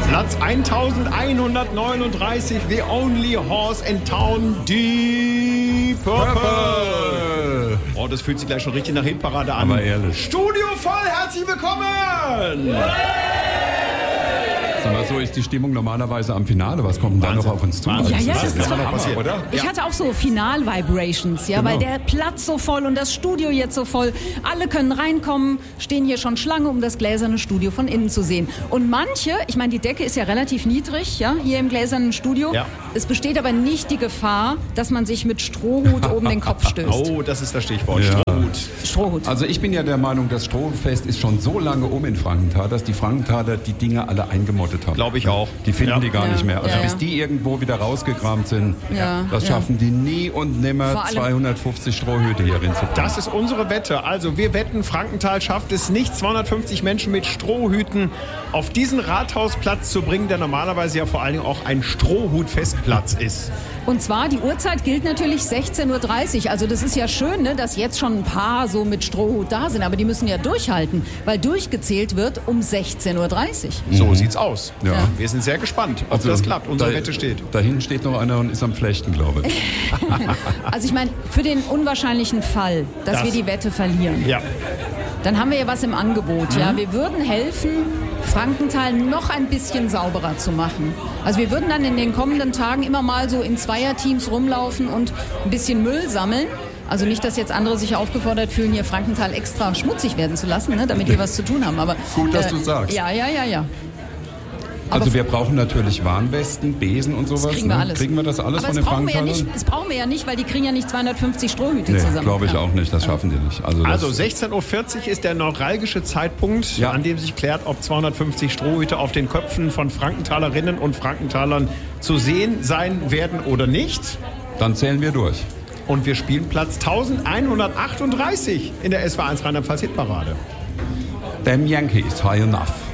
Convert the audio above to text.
Platz 1139, the only horse in town, Deep Purple. Oh, das fühlt sich gleich schon richtig nach Hitparade an. Aber ehrlich. Studio voll, herzlich willkommen! Sag mal, so ist die Stimmung normalerweise am Finale. Was kommt denn da noch auf uns zu? Ja, das ist immer noch passiert, oder? Ich hatte auch so Final-Vibrations, ja, Genau. weil der Platz so voll und das Studio jetzt so voll. Alle können reinkommen, stehen hier schon Schlange, um das gläserne Studio von innen zu sehen. Und manche, ich meine, die Decke ist ja relativ niedrig, ja, hier im gläsernen Studio. Ja. Es besteht aber nicht die Gefahr, dass man sich mit Strohhut oben den Kopf stößt. Oh, das ist das Stichwort. Ja. Strohhut. Strohhut. Also ich bin ja der Meinung, das Strohfest ist schon so lange in Frankenthal, dass die Frankthaler die Dinge alle eingemottet haben. Glaube ich auch. Die finden die gar Ja. nicht mehr. Also Ja. bis die irgendwo wieder rausgekramt sind, Ja. das schaffen die nie und nimmer, Vor allem- 250 Strohhüte hier reinzubringen. Das ist unsere Wette. Also wir wetten, Frankenthal schafft es nicht, 250 Menschen mit Strohhüten auf diesen Rathausplatz zu bringen, der normalerweise ja vor allen Dingen auch ein Strohhutfestplatz ist. Und zwar, die Uhrzeit gilt natürlich 16.30 Uhr. Also das ist ja schön, ne, dass jetzt schon ein paar so mit Strohhut da sind. Aber die müssen ja durchhalten, weil durchgezählt wird um 16.30 Uhr. So sieht's aus. Ja. Wir sind sehr gespannt, ob das klappt. Unsere Wette steht. Da hinten steht noch einer und ist am Flechten, glaube ich. Also ich meine, für den unwahrscheinlichen Fall, dass Das- wir die Wette verlieren, Ja. dann haben wir ja was im Angebot. Ja? Wir würden helfen, Frankenthal noch ein bisschen sauberer zu machen. Also wir würden dann in den kommenden Tagen immer mal so in Zweierteams rumlaufen und ein bisschen Müll sammeln. Also nicht, dass jetzt andere sich aufgefordert fühlen, hier Frankenthal extra schmutzig werden zu lassen, ne, damit wir was zu tun haben. Aber, Gut, dass du sagst. Ja. Also wir brauchen natürlich Warnwesten, Besen und sowas. Kriegen wir ne? alles. Kriegen wir das alles Aber von das den brauchen, wir ja Frankenthalern? nicht, das brauchen wir ja nicht, weil die kriegen ja nicht 250 Strohhüte Nee, zusammen. glaube ich Ja. auch nicht. Das schaffen die nicht. Also Also das- 16.40 Uhr ist der neuralgische Zeitpunkt, Ja. an dem sich klärt, ob 250 Strohhüte auf den Köpfen von Frankenthalerinnen und Frankenthalern zu sehen sein werden oder nicht. Dann zählen wir durch. Und wir spielen Platz 1138 in der SW1 Rheinland-Pfalz Hitparade. Them Yankees, high enough.